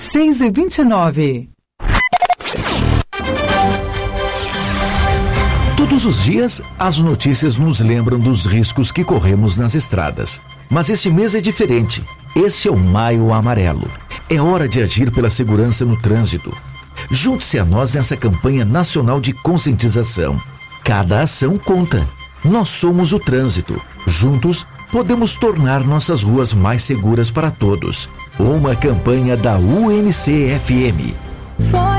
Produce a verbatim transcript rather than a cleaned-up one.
seis e vinte e nove. Todos os dias, as notícias nos lembram dos riscos que corremos nas estradas. Mas este mês é diferente. Este é o Maio Amarelo. É hora de agir pela segurança no trânsito. Junte-se a nós nessa campanha nacional de conscientização. Cada ação conta. Nós somos o trânsito. Juntos, podemos tornar nossas ruas mais seguras para todos. Uma campanha da U N C F M.